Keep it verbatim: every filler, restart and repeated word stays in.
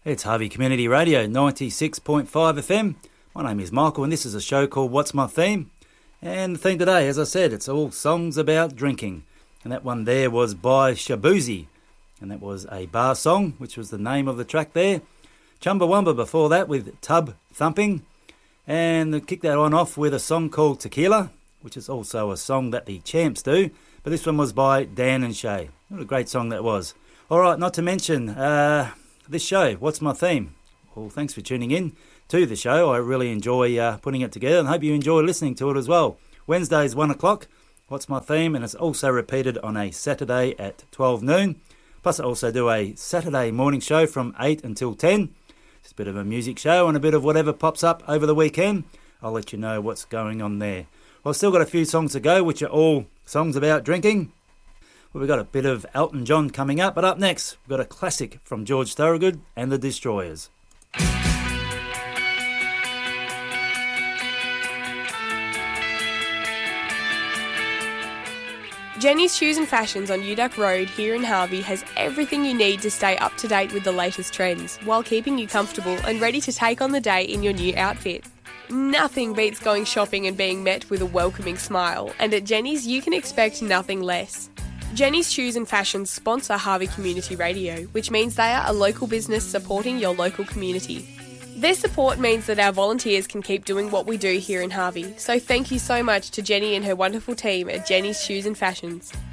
It's Harvey Community Radio, ninety-six point five F M. My name is Michael and this is a show called What's My Theme? And the theme today, as I said, it's all songs about drinking. And that one there was by Shaboozey. And that was a bar song, which was the name of the track there. Chumbawamba before that with Tub Thumping. And they kicked that one off with a song called Tequila, which is also a song that the Champs do. But this one was by Dan and Shay. What a great song that was. All right, not to mention... Uh, This show, What's My Theme? Well, thanks for tuning in to the show. I really enjoy uh, putting it together and hope you enjoy listening to it as well. Wednesdays, one o'clock, What's My Theme? And it's also repeated on a Saturday at twelve noon. Plus I also do a Saturday morning show from eight until ten. It's a bit of a music show and a bit of whatever pops up over the weekend. I'll let you know what's going on there. Well, I've still got a few songs to go, which are all songs about drinking. Well, we've got a bit of Elton John coming up, but up next, we've got a classic from George Thorogood and the Destroyers. Jenny's Shoes and Fashions on Uduck Road here in Harvey has everything you need to stay up to date with the latest trends, while keeping you comfortable and ready to take on the day in your new outfit. Nothing beats going shopping and being met with a welcoming smile, and at Jenny's you can expect nothing less. Jenny's Shoes and Fashions sponsor Harvey Community Radio, which means they are a local business supporting your local community. Their support means that our volunteers can keep doing what we do here in Harvey, so thank you so much to Jenny and her wonderful team at Jenny's Shoes and Fashions.